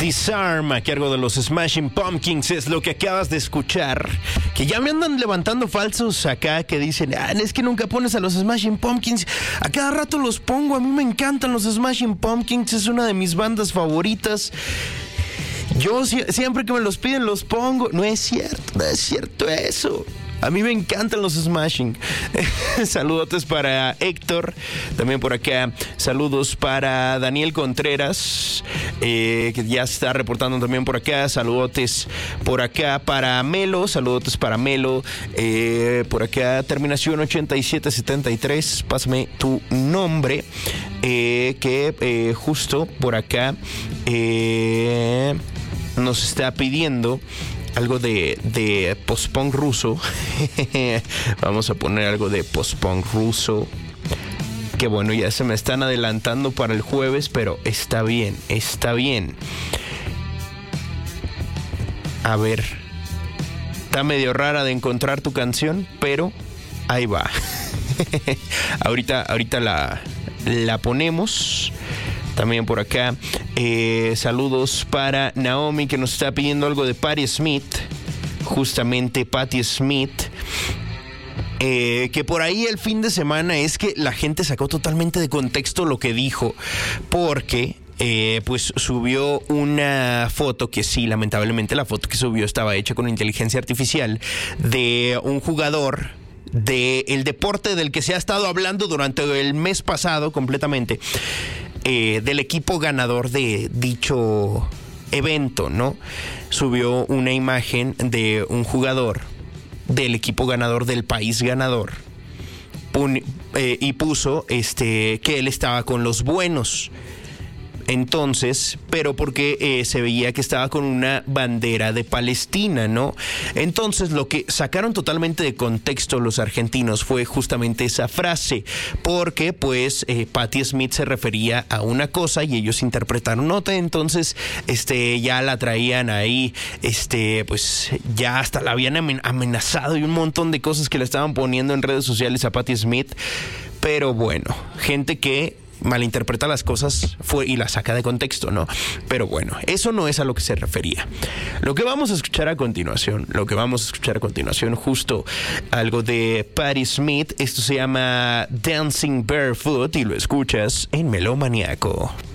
Disarm, a cargo de los Smashing Pumpkins, es lo que acabas de escuchar. Que ya me andan levantando falsos acá que dicen, es que nunca pones a los Smashing Pumpkins. A cada rato los pongo, a mí me encantan los Smashing Pumpkins, es una de mis bandas favoritas. Yo siempre que me los piden los pongo. No es cierto eso. A mí me encantan los Smashing. Saludotes para Héctor, también por acá. Saludos para Daniel Contreras, que ya se está reportando también por acá. Saludotes por acá para Melo. Saludotes para Melo. Por acá, terminación 8773. Pásame tu nombre. Que justo por acá nos está pidiendo algo de post-punk ruso. Vamos a poner algo de post-punk ruso. Que bueno, ya se me están adelantando para el jueves, pero está bien. A ver, está medio rara de encontrar tu canción, pero ahí va. ahorita la ponemos. También por acá, saludos para Naomi, que nos está pidiendo algo de Patti Smith. Justamente Patti Smith. Que por ahí el fin de semana es que la gente sacó totalmente de contexto lo que dijo. Porque pues subió una foto que sí, lamentablemente la foto que subió estaba hecha con inteligencia artificial de un jugador del deporte del que se ha estado hablando durante el mes pasado completamente. Del equipo ganador de dicho evento, ¿no? Subió una imagen de un jugador del equipo ganador del país ganador y puso que él estaba con los buenos. Entonces, pero porque se veía que estaba con una bandera de Palestina, ¿no? Entonces, lo que sacaron totalmente de contexto los argentinos fue justamente esa frase, porque pues Patti Smith se refería a una cosa y ellos interpretaron otra. Entonces, ya la traían ahí, pues ya hasta la habían amenazado y un montón de cosas que le estaban poniendo en redes sociales a Patti Smith. Pero bueno, gente que malinterpreta las cosas y las saca de contexto, ¿no? Pero bueno, eso no es a lo que se refería. Lo que vamos a escuchar a continuación, justo algo de Patti Smith. Esto se llama Dancing Barefoot y lo escuchas en Melómaniaco.